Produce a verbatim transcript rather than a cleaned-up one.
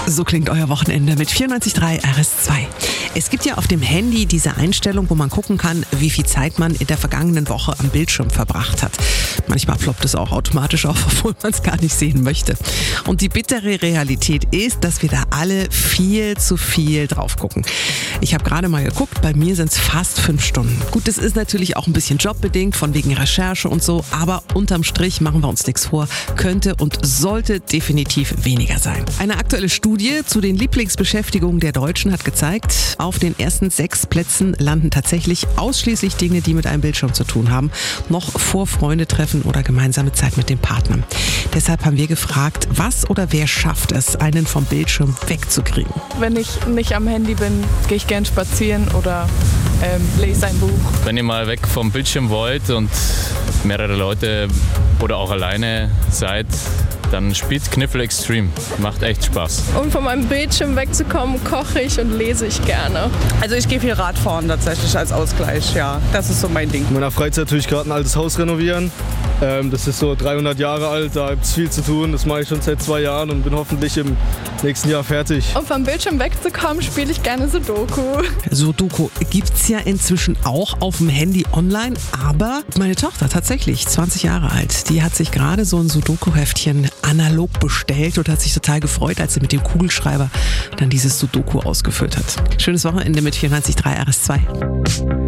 So klingt euer Wochenende mit vierundneunzig Komma drei R S zwei. Es gibt ja auf dem Handy diese Einstellung, wo man gucken kann, wie viel Zeit man in der vergangenen Woche am Bildschirm verbracht hat. Manchmal ploppt es auch automatisch auf, obwohl man es gar nicht sehen möchte. Und die bittere Realität ist, dass wir da alle viel zu viel drauf gucken. Ich habe gerade mal geguckt, bei mir sind es fast fünf Stunden. Gut, das ist natürlich auch ein bisschen jobbedingt, von wegen Recherche und so, aber unterm Strich, machen wir uns nichts vor, könnte und sollte definitiv weniger sein. Eine aktuelle Studie zu den Lieblingsbeschäftigungen der Deutschen hat gezeigt, auf den ersten sechs Plätzen landen tatsächlich ausschließlich Dinge, die mit einem Bildschirm zu tun haben, noch vor Freunde treffen oder gemeinsame Zeit mit dem Partner. Deshalb haben wir gefragt, was oder wer schafft es, einen vom Bildschirm wegzukriegen? Wenn ich nicht am Handy bin, gehe ich gern spazieren oder ähm, lese ein Buch. Wenn ihr mal weg vom Bildschirm wollt und mehrere Leute oder auch alleine seid, dann spielt Kniffel Extreme. Macht echt Spaß. Um von meinem Bildschirm wegzukommen, koche ich und lese ich gerne. Also ich gehe viel Radfahren tatsächlich als Ausgleich, ja. Das ist so mein Ding. In meiner Freizeit tue ich gerade ein altes Haus renovieren. Ähm, das ist so dreihundert Jahre alt, da gibt es viel zu tun. Das mache ich schon seit zwei Jahren und bin hoffentlich im nächsten Jahr fertig. Um vom Bildschirm wegzukommen, spiele ich gerne Sudoku. Sudoku gibt's ja inzwischen auch auf dem Handy online, aber meine Tochter, tatsächlich zwanzig Jahre alt, die hat sich gerade so ein Sudoku-Heftchen analog bestellt und hat sich total gefreut, als sie mit dem Kugelschreiber dann dieses Sudoku ausgefüllt hat. Schönes Wochenende mit vierundneunzig Komma drei R S zwei.